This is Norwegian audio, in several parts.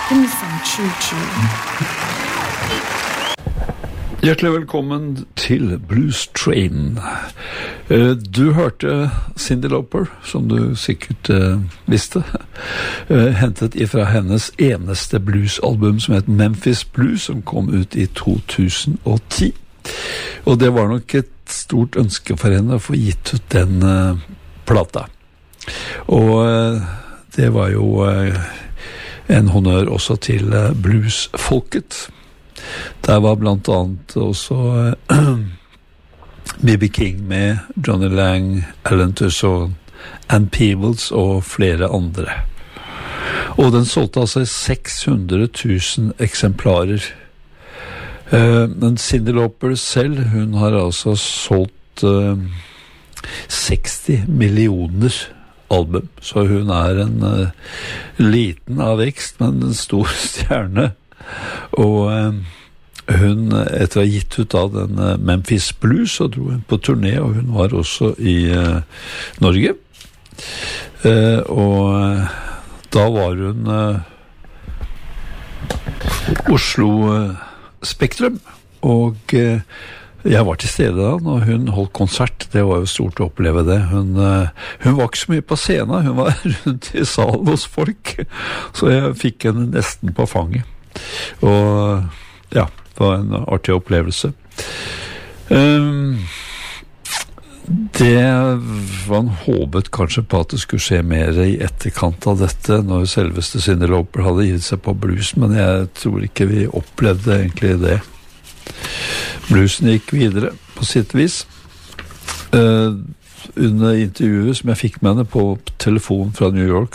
Give me some choo-choo. Hjertelig velkommen til Blues Train. Du hørte Cyndi Lauper, som du sikkert visste, hentet ifra hennes eneste bluesalbum som het Memphis Blues, som kom ut i 2010. Og det var nok et stort ønske for henne å få gitt ut den plata. Og det var jo en honnør også til bluesfolket. Der var blant annet også B.B. King med Johnny Lang, Alan Toussaint, Ann Peebles og flere andre. Og den solgte altså 600 000 eksemplarer. Men Cyndi Lauper selv, hun har altså solgt 60 millioner album. Så hun en liten av vekst, men en stor stjerne. Og hun, etter å ha gitt ut av den Memphis Blues, så dro hun på turné, og hun var også i Norge. Og da var hun Oslo Spektrum, og jeg var til stede da, når hun holdt konsert. Det var jo stort å oppleve det. Hun var ikke så mye på scenen, hun var rundt i salen hos folk, så jeg fikk henne nesten på fanget. Og ja, det var en artig opplevelse. Man håpet kanskje på at det skulle skje mer i etterkant av dette, når selveste Cyndi Lauper hadde gitt seg på blues, men jeg tror ikke vi opplevde egentlig det. Bluesen gikk videre på sitt vis. Under intervjuet som jeg fikk med henne på telefon fra New York,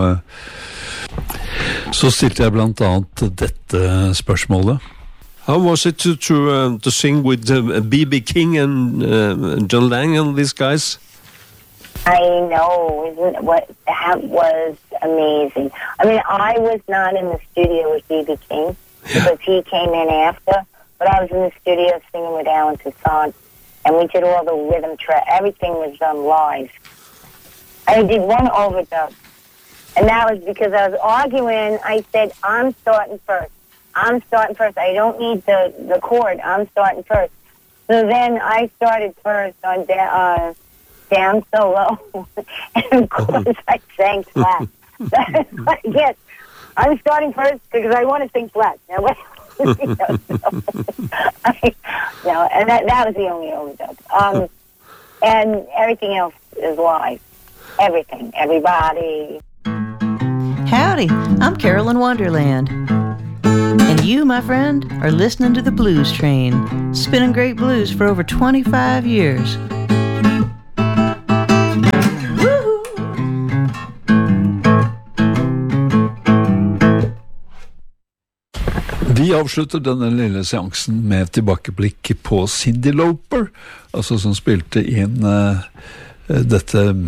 så stilte jeg blant annet dette spørsmålet. How was it to sing with B.B. King and John Lang and these guys? I know, that was amazing. I mean, I was not in the studio with B.B. King because he came in after, but I was in the studio singing with Alan Toussaint, and we did all the rhythm track. Everything was done live. I did one overdub. And that was because I was arguing. I said, I'm starting first. I don't need the chord. I'm starting first. So then I started first on down so low. And of course I sang flat. Yes, I'm starting first because I want to sing flat. Now, no, and that was the only overdub. And everything else is live. Everything. Everybody. Howdy, I'm Carolyn Wonderland. And you, my friend, are listening to the Blues Train, spinning great blues for over 25 years. Vi avslutter denne lille seansen med tilbakeblikk på Cyndi Lauper, altså som spilte inn denne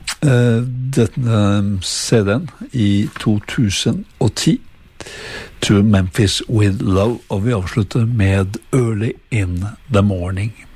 CD-en i 2010, To Memphis with Love, og vi avslutter med Early in the Morning.